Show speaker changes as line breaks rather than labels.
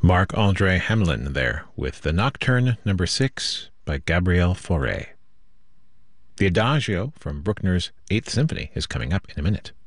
Marc-Andre Hamelin there with the Nocturne Number 6 by Gabriel Fauré. The Adagio from Bruckner's Eighth Symphony is coming up in a minute.